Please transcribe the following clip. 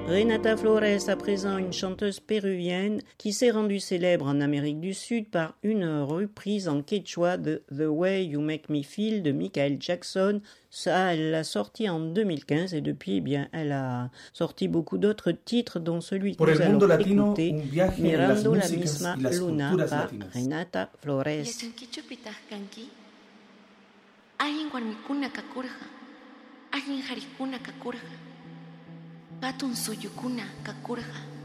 Renata Flores, à présent une chanteuse péruvienne qui s'est rendue célèbre en Amérique du Sud par une reprise en quechua de The Way You Make Me Feel de Michael Jackson. Ça, elle l'a sorti en 2015 et depuis, eh bien, elle a sorti beaucoup d'autres titres, dont celui que nous allons écouter, Mirando la misma luna par Renata Flores. Patun suyukuna kakurqa